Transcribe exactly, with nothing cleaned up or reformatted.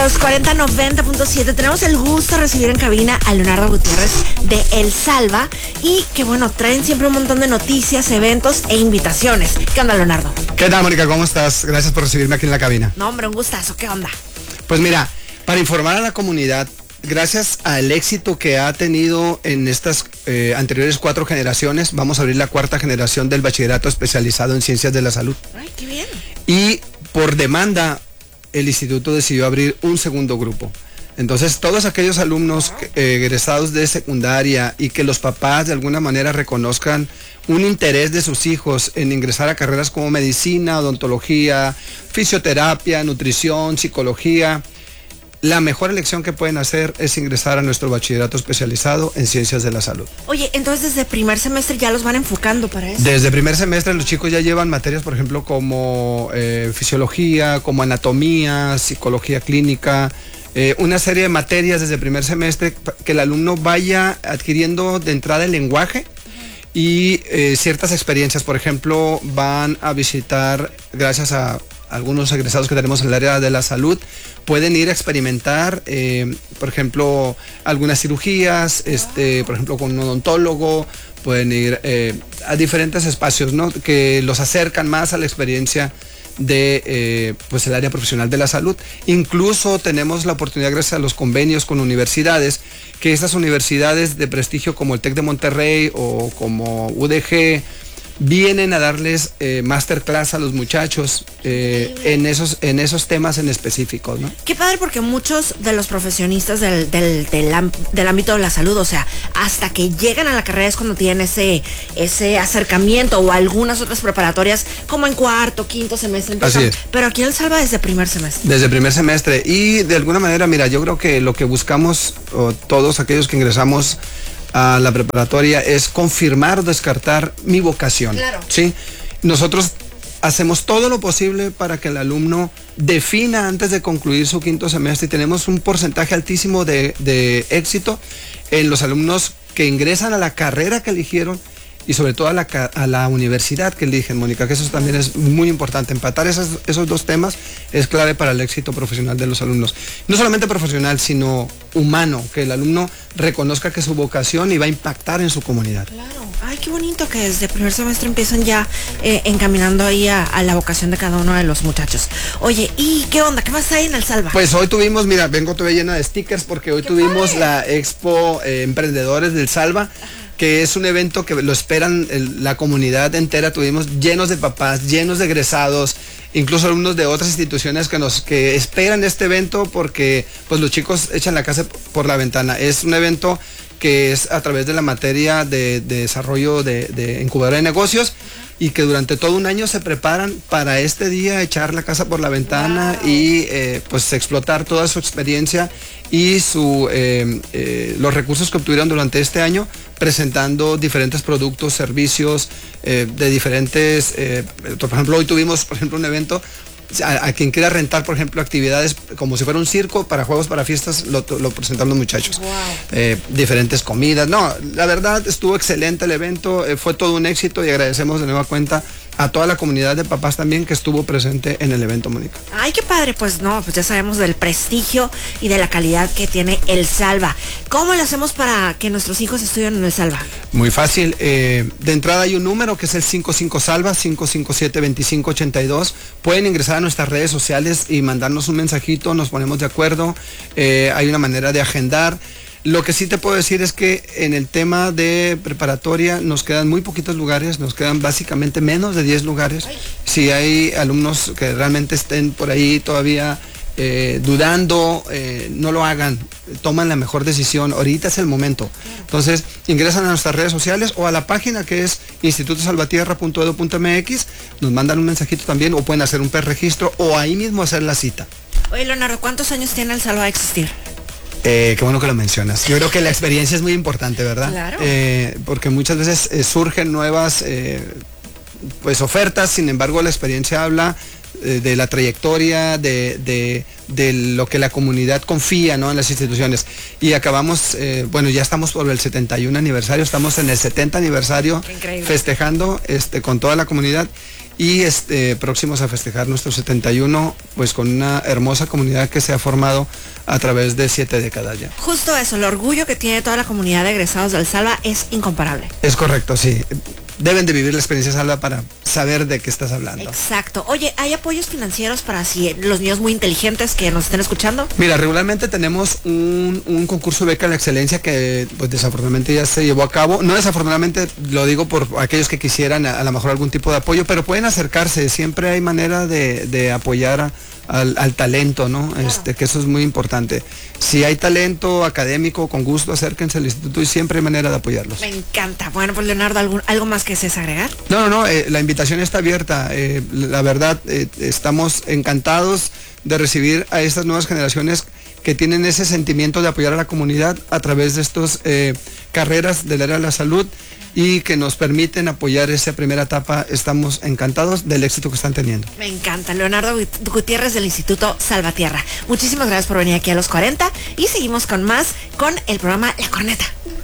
los cuarenta noventa punto siete tenemos el gusto de recibir en cabina a Leonardo Gutiérrez de El Salva y que bueno, traen siempre un montón de noticias, eventos e invitaciones. ¿Qué onda, Leonardo? ¿Qué tal, Mónica? ¿Cómo estás? Gracias por recibirme aquí en la cabina. No, hombre, un gustazo. ¿Qué onda? Pues mira, para informar a la comunidad, gracias al éxito que ha tenido en estas eh, anteriores cuatro generaciones, vamos a abrir la cuarta generación del bachillerato especializado en ciencias de la salud. Ay, qué bien. Y por demanda, el instituto decidió abrir un segundo grupo. Entonces, todos aquellos alumnos eh, egresados de secundaria y que los papás de alguna manera reconozcan un interés de sus hijos en ingresar a carreras como medicina, odontología, fisioterapia, nutrición, psicología, la mejor elección que pueden hacer es ingresar a nuestro bachillerato especializado en ciencias de la salud. Oye, entonces desde primer semestre ya los van enfocando para eso. Desde primer semestre los chicos ya llevan materias, por ejemplo, como eh, fisiología, como anatomía, psicología clínica, eh, una serie de materias desde primer semestre que el alumno vaya adquiriendo de entrada el lenguaje y eh, ciertas experiencias. Por ejemplo, van a visitar, gracias a algunos egresados que tenemos en el área de la salud, pueden ir a experimentar, eh, por ejemplo, algunas cirugías, este, por ejemplo, con un odontólogo, pueden ir eh, a diferentes espacios, ¿no?, que los acercan más a la experiencia de eh, pues el área profesional de la salud. Incluso tenemos la oportunidad, gracias a los convenios con universidades, que estas universidades de prestigio como el TEC de Monterrey o como U D G vienen a darles eh, masterclass a los muchachos eh, en esos en esos temas en específicos, ¿no? Qué padre, porque muchos de los profesionistas del, del, del, del ámbito de la salud, o sea, hasta que llegan a la carrera es cuando tienen ese, ese acercamiento, o algunas otras preparatorias como en cuarto, quinto semestre. Así es. Pero aquí él salva desde primer semestre. Desde primer semestre. Y de alguna manera, mira, yo creo que lo que buscamos, o todos aquellos que ingresamos a la preparatoria, es confirmar o descartar mi vocación. Claro. ¿Sí? Nosotros hacemos todo lo posible para que el alumno defina antes de concluir su quinto semestre, y tenemos un porcentaje altísimo de, de éxito en los alumnos que ingresan a la carrera que eligieron y sobre todo a la, a la universidad que eligen, Mónica, que eso también es muy importante. Empatar esos, esos dos temas es clave para el éxito profesional de los alumnos. No solamente profesional, sino humano, que el alumno reconozca que es su vocación y va a impactar en su comunidad. Claro. Ay, qué bonito que desde primer semestre empiezan ya eh, encaminando ahí a, a la vocación de cada uno de los muchachos. Oye, ¿y qué onda? ¿Qué más hay en El Salva? Pues hoy tuvimos, mira, vengo todavía llena de stickers porque hoy tuvimos padre. la Expo eh, Emprendedores del Salva. Ajá. Que es un evento que lo esperan el, la comunidad entera. Tuvimos llenos de papás, llenos de egresados, incluso alumnos de otras instituciones que nos que esperan este evento porque pues los chicos echan la casa por la ventana. Es un evento que es a través de la materia de, de desarrollo de, de incubadora de negocios, y que durante todo un año se preparan para este día echar la casa por la ventana. Wow. Y eh, pues explotar toda su experiencia y su eh, eh, los recursos que obtuvieron durante este año, presentando diferentes productos, servicios eh, de diferentes, eh, por ejemplo, hoy tuvimos, por ejemplo, un evento a, a quien quiera rentar, por ejemplo, actividades como si fuera un circo, para juegos, para fiestas, lo, lo presentaron los muchachos. Wow. Eh, diferentes comidas. No, la verdad estuvo excelente el evento, eh, fue todo un éxito, y agradecemos de nueva cuenta a toda la comunidad de papás también que estuvo presente en el evento, Mónica. Ay, qué padre. Pues no, pues ya sabemos del prestigio y de la calidad que tiene El Salva. ¿Cómo le hacemos para que nuestros hijos estudien en El Salva? Muy fácil. Eh, de entrada hay un número que es el cinco cinco Salva, cinco cinco siete, dos cinco ocho dos. Pueden ingresar a nuestras redes sociales y mandarnos un mensajito, nos ponemos de acuerdo. Eh, hay una manera de agendar. Lo que sí te puedo decir es que en el tema de preparatoria nos quedan muy poquitos lugares, nos quedan básicamente menos de diez lugares. Si hay alumnos que realmente estén por ahí todavía eh, dudando, eh, no lo hagan, toman la mejor decisión, ahorita es el momento. Entonces ingresan a nuestras redes sociales o a la página que es instituto salvatierra punto edu punto m x, nos mandan un mensajito también, o pueden hacer un preregistro o ahí mismo hacer la cita. Oye, Leonardo, ¿cuántos años tiene El Salva de existir? Eh, qué bueno que lo mencionas. Yo creo que la experiencia es muy importante, ¿verdad? Claro. Eh, porque muchas veces eh, surgen nuevas eh, pues ofertas, sin embargo la experiencia habla eh, de la trayectoria, de, de, de lo que la comunidad confía, ¿no?, en las instituciones. Y acabamos, eh, bueno, ya estamos por el setenta y un aniversario, estamos en el setenta aniversario, festejando este, con toda la comunidad. y este, próximos a festejar nuestro setenta y uno, pues con una hermosa comunidad que se ha formado a través de siete décadas ya. Justo eso, el orgullo que tiene toda la comunidad de egresados del Salva es incomparable. Es correcto, sí. Deben de vivir la experiencia Salva para saber de qué estás hablando. Exacto. Oye, ¿hay apoyos financieros para si los niños muy inteligentes que nos estén escuchando? Mira, regularmente tenemos un, un concurso de beca a la excelencia que pues desafortunadamente ya se llevó a cabo. No desafortunadamente, lo digo por aquellos que quisieran a, a lo mejor algún tipo de apoyo, pero pueden acercarse. Siempre hay manera de, de apoyar a, al, al talento, ¿no? Claro. Este, que eso es muy importante. Si hay talento académico, con gusto, acérquense al instituto y siempre hay manera de apoyarlos. Me encanta. Bueno, pues Leonardo, ¿algún, ¿algo más que desees agregar? No, no, no, eh, la invitación está abierta. Eh, la verdad, eh, estamos encantados de recibir a estas nuevas generaciones que tienen ese sentimiento de apoyar a la comunidad a través de estas eh, carreras del área de la salud y que nos permiten apoyar esa primera etapa. Estamos encantados del éxito que están teniendo. Me encanta. Leonardo Gutiérrez del Instituto Salvatierra. Muchísimas gracias por venir aquí a Los cuarenta y seguimos con más con el programa La Corneta.